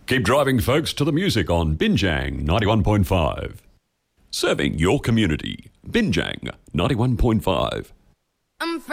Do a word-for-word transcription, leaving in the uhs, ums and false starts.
Keep driving, folks, to the music on Binjang ninety-one point five. Serving your community. Binjang ninety-one point five. I'm